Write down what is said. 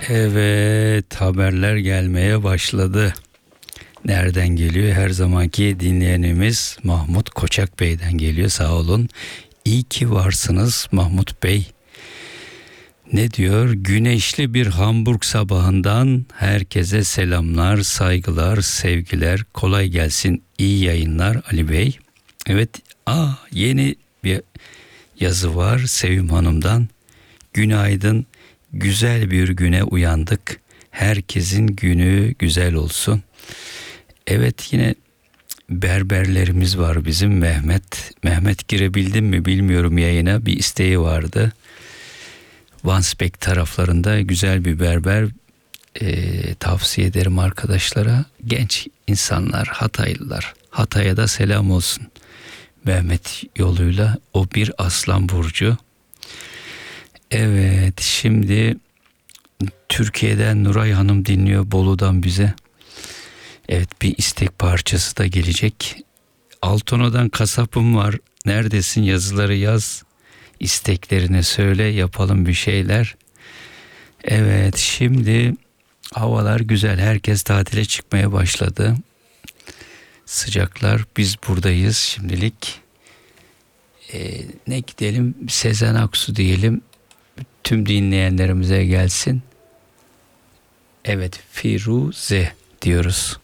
Evet, haberler gelmeye başladı. Nereden geliyor? Her zamanki dinleyenimiz Mahmut Koçak Bey'den geliyor. Sağ olun. İyi ki varsınız Mahmut Bey. Ne diyor? Güneşli bir Hamburg sabahından herkese selamlar, saygılar, sevgiler. Kolay gelsin. İyi yayınlar Ali Bey. Evet, yeni bir yazı var Sevim Hanım'dan. Günaydın. Güzel bir güne uyandık. Herkesin günü güzel olsun. Evet, yine berberlerimiz var bizim Mehmet. Mehmet girebildim mi bilmiyorum yayına. Bir isteği vardı. Vanspek taraflarında güzel bir berber, tavsiye ederim arkadaşlara. Genç insanlar, Hataylılar. Hatay'a da selam olsun. Mehmet yoluyla, o bir aslan burcu. Evet, şimdi Türkiye'den Nuray Hanım dinliyor Bolu'dan bize. Evet, bir istek parçası da gelecek. Altono'dan kasapım var. Neredesin, yazıları yaz. İsteklerini söyle, yapalım bir şeyler. Evet, şimdi havalar güzel. Herkes tatile çıkmaya başladı. Sıcaklar, biz buradayız şimdilik. Ne gidelim? Sezen Aksu diyelim. Tüm dinleyenlerimize gelsin. Evet, Firuze diyoruz.